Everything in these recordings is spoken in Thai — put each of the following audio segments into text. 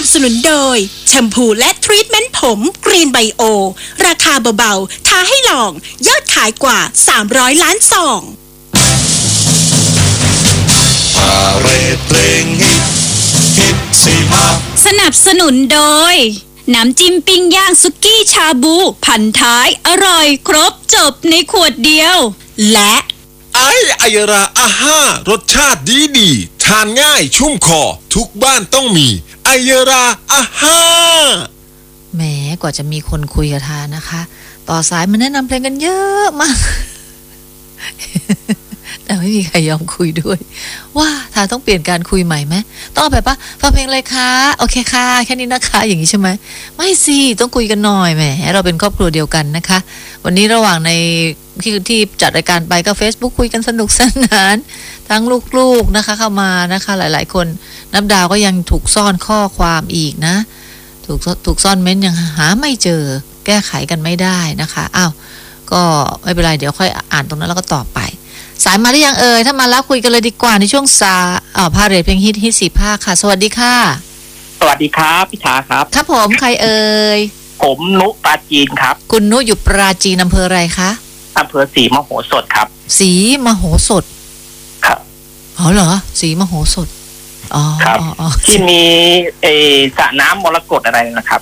สนุนโดยแชมพูและทรีทเมนต์ผมกรีนไบโอราคาเบาๆท้าให้ลองยอดขายกว่า300ล้านซองพาเรดเพลงฮิตสีมาสนับสนุนโดยน้ำจิ้มปิ้งย่างสุกี้ชาบูพันท้ายอร่อยครบจบในขวดเดียวและไอยราอาห้ารสชาติดีทานง่ายชุ่มคอทุกบ้านต้องมีไอยราอาห้าแหมกว่าจะมีคนคุยกับทานะคะต่อสายมันแนะนำเพลงกันเยอะมาก แต่ไม่มีใครยอมคุยด้วยว่าทาต้องเปลี่ยนการคุยใหม่ไหมต้องแบบว่าฟังเพลงอะไรคะโอเคค่ะแค่นี้นะคะอย่างนี้ใช่ไหมไม่สิต้องคุยกันหน่อยแหมเราเป็นครอบครัวเดียวกันนะคะวันนี้ระหว่างในที่จัดรายการไปก็ Facebook คุยกันสนุกสนานทั้งลูกๆนะคะเข้ามานะคะหลายๆคนนับดาวก็ยังถูกซ่อนข้อความอีกนะถูกซ่อนเม้นยังหาไม่เจอแก้ไขกันไม่ได้นะคะอ้าวก็ไม่เป็นไรเดี๋ยวค่อยอ่านตรงนั้นแล้วก็ตอบไปสายมาหรือยังถ้ามาแล้วคุยกันเลยดีกว่าในช่วงพาเรทเพลงฮิต4 ภาคค่ะสวัสดีค่ะสวัสดีครับพี่ถาครับครับผมใครผมนุปราจีนครับคุณนุอยู่ปราจีนอำเภออะไรคะอำเภอศรีมโหสถครับศรีมโหสถครับอ๋อเหรอศรีมโหสถอ๋อครับที่มีสระน้ำมรกตอะไรนะครับ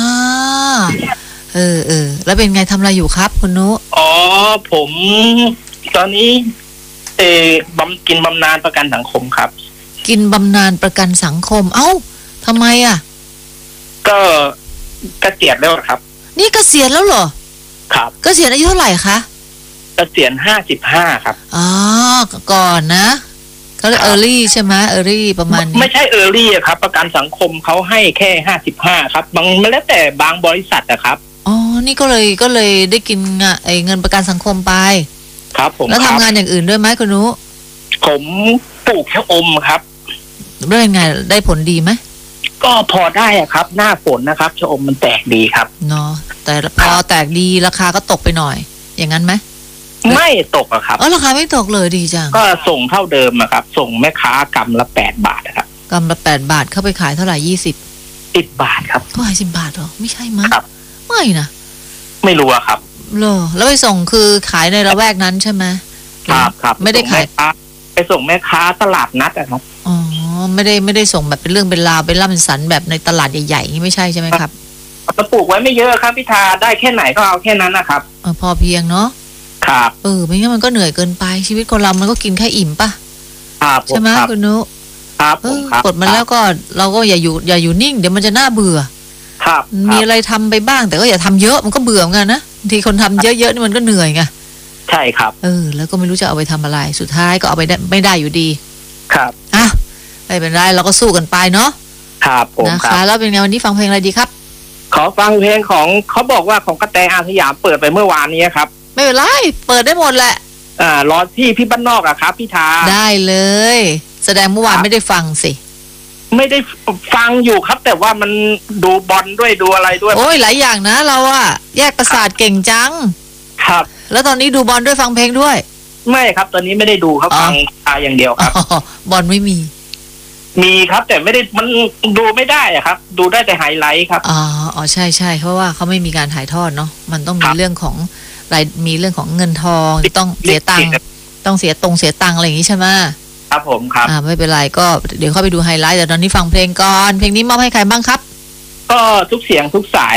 แล้วเป็นไงทำอะไรอยู่ครับคุณนุผมตอนนี้กินบำนาญประกันสังคมครับกินบำนาญประกันสังคมเอ้าทำไมอ่ะก็เกษียณแล้วครับนี่เกษียณแล้วเหรอครับเกษียณอายุเท่าไหร่คะเกษียณ55ครับก่อนนะเขาเรียกearly ใช่ไหมearly ประมาณนี้ไม่ใช่earlyครับประกันสังคมเขาให้แค่55ครับบางมันแล้วแต่บางบริษัทนะครับนี่ก็เลยได้กินเงินประกันสังคมไปครับผมแล้วทำงานอย่างอื่นด้วยไหมคุณนุผมปลูกชะอมครับได้ยังไงได้ผลดีไหมก็พอได้ครับหน้าฝนนะครับชะอมมันแตกดีครับเนาะแต่พอแตกดีราคาก็ตกไปหน่อยอย่างนั้นไหมไม่ตกอะครับราคาไม่ตกเลยดีจังก็ส่งเท่าเดิมอะครับส่งแม่ค้ากำละ8 บาทครับกำละ8 บาทเข้าไปขายเท่าไหร่10 บาทครับก็ขาย10 บาทหรอไม่ใช่มั้ยไม่นะไม่รู้อะครับแล้วไปส่งคือขายในละแวกนั้นใช่ไหมครับไม่ได้ขายไปส่งแม่ค้าตลาดนัดอะครับไม่ได้ส่งแบบเป็นเรื่องเป็นราวเป็นล่ำสันแบบในตลาดใหญ่ๆนี่ไม่ใช่ใช่ไหมครับปลูกไว้ไม่เยอะครับพี่ทาได้แค่ไหนก็เอาแค่นั้นนะครับพอเพียงเนาะครับไม่งั้นมันก็เหนื่อยเกินไปชีวิตคนเรามันก็กินแค่อิ่มป่ะครับใช่ไหมคุณนุครับกดมาแล้วก็เราก็อย่าอยู่นิ่งเดี๋ยวมันจะน่าเบื่อครับมีอะไรทำไปบ้างแต่ก็อย่าทำเยอะมันก็เบื่อเหมือนกันนะทีคนทำเยอะๆนี่มันก็เหนื่อยไงใช่ครับแล้วก็ไม่รู้จะเอาไปทำอะไรสุดท้ายก็เอาไปไม่ได้อยู่ดีครับไม่เป็นไรเราก็สู้กันไปเนาะครับผมนะคะแล้วเป็นไงวันนี้ฟังเพลงอะไรดีครับขอฟังเพลงของเขาบอกว่าของกระแตอาสยามเปิดไปเมื่อวานนี้ครับไม่เป็นไรเปิดได้หมดแหละรอที่พี่บ้านนอกอะครับพี่ทาได้เลยแสดงเมื่อวานไม่ได้ฟังสิไม่ได้ฟังอยู่ครับแต่ว่ามันดูบอลด้วยดูอะไรด้วยโอ้ยหลายอย่างนะเราอะแยกประสาทเก่งจังครับแล้วตอนนี้ดูบอลด้วยฟังเพลงด้วยไม่ครับตอนนี้ไม่ได้ดูครับฟังอย่างเดียวครับบอลไม่มีครับแต่ไม่ได้มันดูไม่ได้อะครับดูได้แต่ไฮไลท์ครับใช่เพราะว่าเขาไม่มีการถ่ายทอดเนาะมันต้องมีเรื่องของมีเรื่องของเงินทองต้องเสียตังค์ต้องเสียตังค์อะไรอย่างนี้ใช่ไหมครับผมครับไม่เป็นไรก็เดี๋ยวเข้าไปดูไฮไลท์แต่ตอนนี้ฟังเพลงก่อนเพลงนี้มอบให้ใครบ้างครับก็ทุกเสียงทุกสาย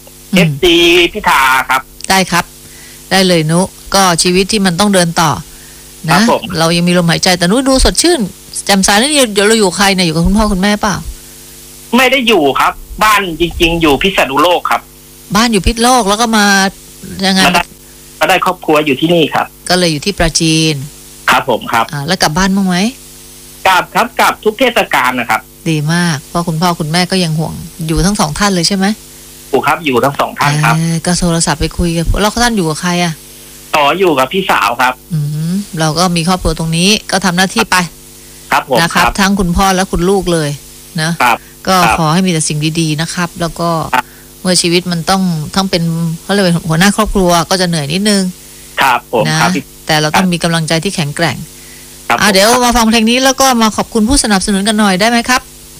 FD พิธาครับได้ครับได้เลยนุก็ชีวิตที่มันต้องเดินต่อนะเรายังมีลมหายใจแต่นุดูสดชื่นแจ่มใสนี่เดี๋ยวเราอยู่ใครเนี่ยอยู่กับคุณพ่อคุณแม่เปล่าไม่ได้อยู่ครับบ้านจริงๆอยู่พิษณุโลกครับบ้านอยู่พิษณุโลกแล้วก็มายังไงก็ได้ครอบครัวอยู่ที่นี่ครับก็เลยอยู่ที่ปราจีนครับผมครับแล้วกลับบ้านบ้างไหมกลับครับกลับทุกเทศกาลนะครับดีมากเพราะคุณพ่อคุณแม่ก็ยังห่วงอยู่ทั้ง2 ท่านเลยใช่ไหมครับอยู่ทั้ง2 ท่านครับก็โทรศัพท์ไปคุยกันแล้วท่านอยู่กับใครอ่ะอยู่กับพี่สาวครับเราก็มีครอบครัวตรงนี้ก็ทำหน้าที่ไปครับผมนะครับทั้งคุณพ่อและคุณลูกเลยนะครับก็ขอให้มีแต่สิ่งดีๆนะครับแล้วก็เมื่อชีวิตมันต้องทั้งเป็นเขาเรียกว่าหัวหน้าครอบครัวก็จะเหนื่อยนิดนึงครับผมนะแต่เราต้องมีกำลังใจที่แข็งแกร่งเดี๋ยวมาฟังเพลงนี้แล้วก็มาขอบคุณผู้สนับสนุนกันหน่อยได้ไหมครับ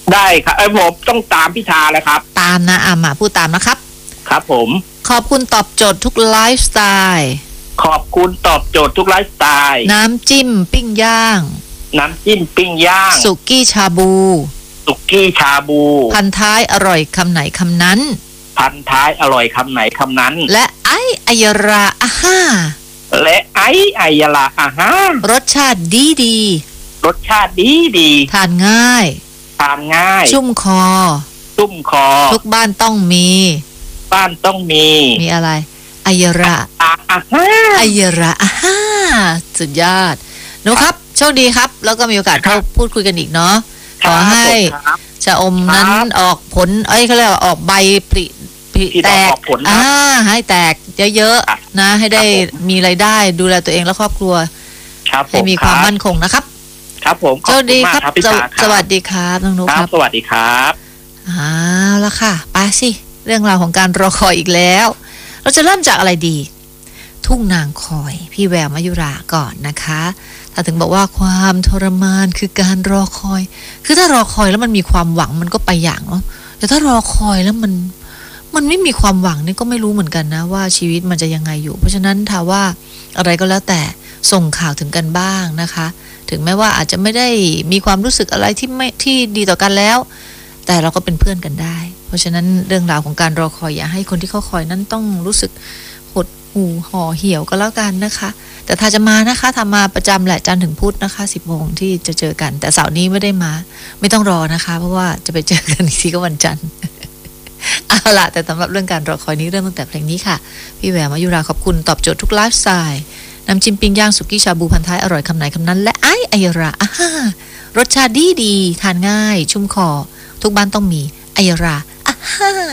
ได้ครับผมต้องตามพิธาเลยครับตามนะมาพูดตามนะครับครับผมขอบคุณตอบโจทย์ทุกไลฟ์สไตล์ขอบคุณตอบโจทย์ทุกไลฟ์สไตล์น้ำจิ้มปิ้งย่างน้ำจิ้มปิ้งย่างสุกี้ชาบูสุกี้ชาบูพันท้ายอร่อยคำไหนคำนั้นพันท้ายอร่อยคำไหนคำนั้นและไออัยราอาห้าและไอยาลาอาหารรสชาติดีดีรสชาติดีทานง่ายทานง่ายชุ่มคอชุ่มคอทุกบ้านต้องมีบ้านต้องมีมีอะไรอัยราอาหารอัยราอาห้าสุดยอดหนูครับ โชคดีครับ แล้วก็มีโอกาสเข้าพูดคุยกันอีกเนาะขอให้ครับชะอมนั้นออกผลเขาเรียกว่าออกใบผลิแตกออกผลนะให้แตกเยอะๆนะให้ได้มีรายได้ดูแลตัวเองและครอบครัวครับผให้มีความมั่นคงนะครับครับผมโชคดีครับขอณมากพี่ตาครับสวัสดีครับน้องนุ๊กคครัรับบ สวัสดีครับเอาละค่ะไปสิเรื่องราวของการรอคอยอีกแล้ว เราจะเริ่มจากอะไรดี ทุ่งนางคอยพี่แววมายุราก่อนนะคะ ถ้าถึงบอกว่าความทรมานคือการรอคอย คือถ้ารอคอยแล้วมันมีความหวังมันก็ไปอย่างเนาะแต่ถ้ารอคอยแล้วมันไม่มีความหวังนี่ก็ไม่รู้เหมือนกันนะว่าชีวิตมันจะยังไงอยู่ เพราะฉะนั้นถ้าว่าอะไรก็แล้วแต่ส่งข่าวถึงกันบ้างนะคะ ถึงแม้ว่าอาจจะไม่ได้มีความรู้สึกอะไรที่ดีต่อกันแล้ว แต่เราก็เป็นเพื่อนกันได้ เพราะฉะนั้นเรื่องราวของการรอคอยอย่าให้คนที่เขาคอยนั้นต้องรู้สึกหดหู่ห่อเหี่ยวก็แล้วกันนะคะ แต่ถ้าจะมานะคะทำมาประจำแหละจันทร์ถึงพุธนะคะ 10 โมงที่จะเจอกัน แต่เสาร์นี้ไม่ได้มาไม่ต้องรอนะคะ เพราะว่าจะไปเจอกันอีกทีก็วันจันทร์ เอาล่ะแต่สำหรับเรื่องการรอคอยนี้เริ่มตั้งแต่เพลงนี้ค่ะพี่แหววมายุราขอบคุณตอบโจทย์ทุกไลฟ์สไตล์น้ำจิ้มปิ้งย่างสุกี้ชาบูพันท้ายอร่อยคำไหนคำนั้นและไออัยราอาห้ารสชาติดีทานง่ายชุ่มคอทุกบ้านต้องมีอัยราอาห้า